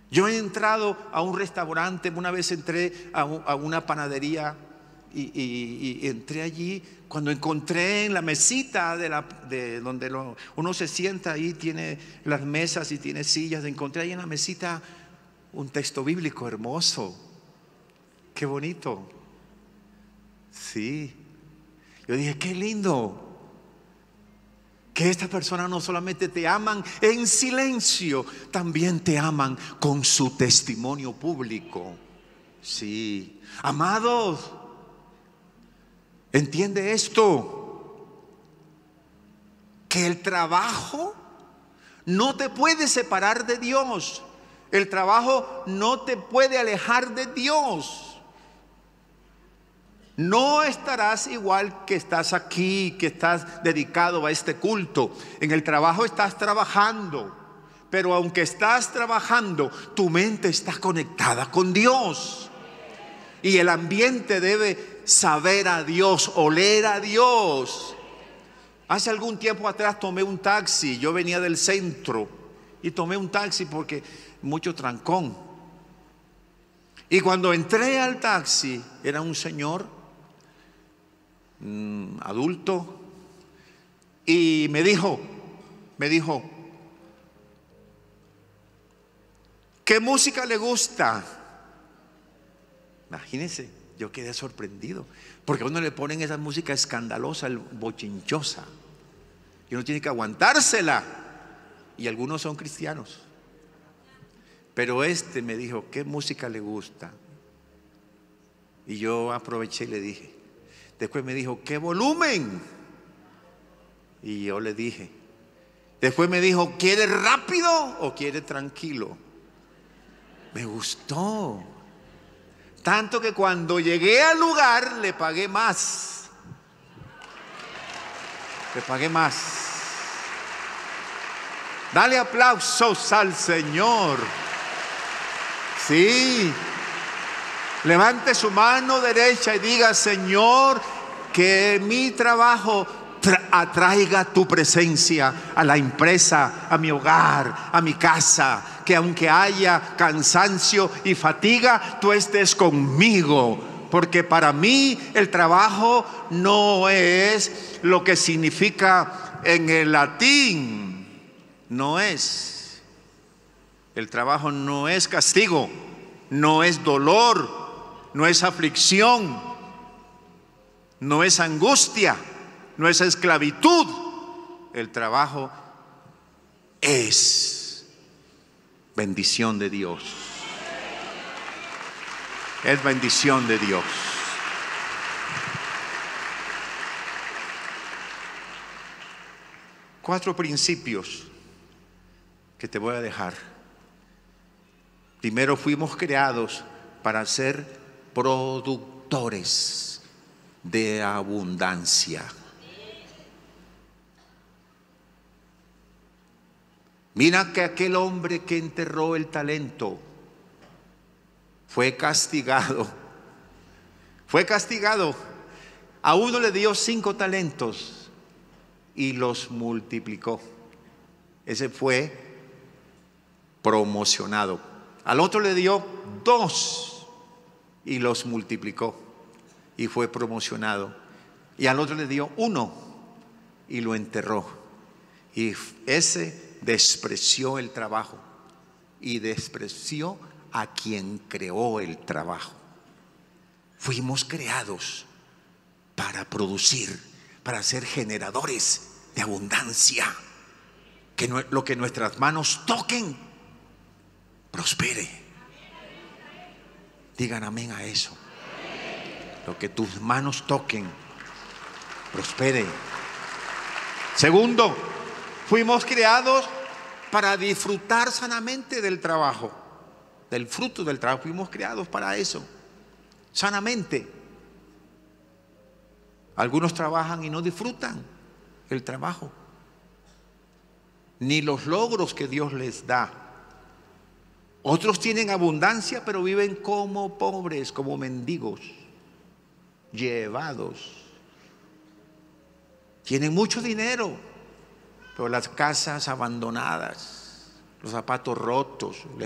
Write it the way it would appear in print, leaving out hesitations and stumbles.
Yo he entrado a un restaurante, una vez entré a una panadería y entré allí. Cuando encontré en la mesita de donde uno se sienta, ahí tiene las mesas y tiene sillas, encontré ahí en la mesita un texto bíblico hermoso. Qué bonito. Sí. Yo dije, qué lindo que estas personas no solamente te aman en silencio, también te aman con su testimonio público. Sí. Amados, entiende esto, que el trabajo no te puede separar de Dios. El trabajo no te puede alejar de Dios. No estarás igual que estás aquí, que estás dedicado a este culto. En el trabajo estás trabajando, pero aunque estás trabajando, tu mente está conectada con Dios. Y el ambiente debe saber a Dios, oler a Dios. Hace algún tiempo atrás tomé un taxi. Yo venía del centro y tomé un taxi porque mucho trancón. Y cuando entré al taxi, era un señor adulto, y me dijo, ¿qué música le gusta? Imagínense, yo quedé sorprendido, porque a uno le ponen esa música escandalosa, bochinchosa, y uno tiene que aguantársela, y algunos son cristianos. Pero me dijo, ¿qué música le gusta? Y yo aproveché y le dije. Después me dijo, ¿qué volumen? Y yo le dije. Después me dijo, ¿quiere rápido o quiere tranquilo? Me gustó. Tanto que cuando llegué al lugar le pagué más. Le pagué más. Dale aplausos al Señor. Sí. Levante su mano derecha y diga, Señor, que mi trabajo atraiga tu presencia a la empresa, a mi hogar, a mi casa. Que aunque haya cansancio y fatiga, tú estés conmigo. Porque para mí el trabajo no es lo que significa en el latín. No es. El trabajo no es castigo, no es dolor, no es aflicción, no es angustia, no es esclavitud. El trabajo es bendición de Dios. Es bendición de Dios. Cuatro principios que te voy a dejar. Primero, fuimos creados para ser productores de abundancia. Mira que aquel hombre que enterró el talento fue castigado. Fue castigado. A uno le dio 5 talentos y los multiplicó. Ese fue promocionado. Al otro le dio 2 y los multiplicó y fue promocionado. Y al otro le dio 1 y lo enterró. Y ese despreció el trabajo y despreció a quien creó el trabajo. Fuimos creados para producir, para ser generadores de abundancia. Que lo que nuestras manos toquen prospere. Digan amén a eso. Lo que tus manos toquen prospere. Segundo, fuimos creados para disfrutar sanamente del trabajo, del fruto del trabajo. Fuimos creados para eso, sanamente. Algunos trabajan y no disfrutan el trabajo, ni los logros que Dios les da. Otros tienen abundancia, pero viven como pobres, como mendigos, llevados. Tienen mucho dinero, pero las casas abandonadas, los zapatos rotos,